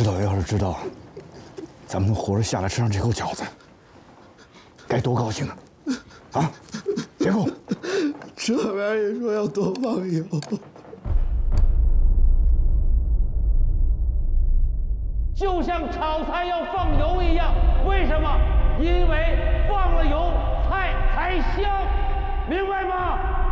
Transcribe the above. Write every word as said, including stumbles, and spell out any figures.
知道要是知道咱们能活着下来吃上这口饺子，该多高兴啊！啊，别哭。 这边也说要多放油。 就像炒菜要放油一样，为什么？因为放了油，菜才香，明白吗？